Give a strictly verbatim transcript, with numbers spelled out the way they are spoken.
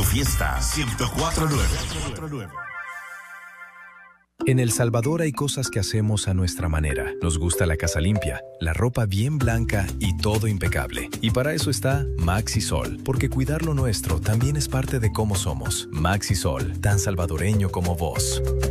Radio Fiesta ciento cuatro punto nueve. En El Salvador hay cosas que hacemos a nuestra manera. Nos gusta la casa limpia, la ropa bien blanca y todo impecable. Y para eso está Maxi Sol, porque cuidar lo nuestro también es parte de cómo somos. Maxi Sol, tan salvadoreño como vos.